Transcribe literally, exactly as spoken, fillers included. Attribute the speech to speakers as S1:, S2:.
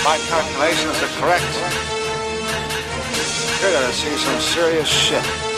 S1: my calculations are correct, you're gonna see some serious shit.